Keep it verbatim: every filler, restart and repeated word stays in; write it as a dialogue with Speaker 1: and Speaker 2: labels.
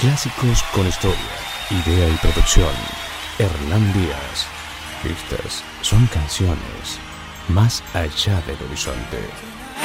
Speaker 1: Clásicos con historia, idea y producción. Hernán Díaz. Estas son canciones más allá del horizonte.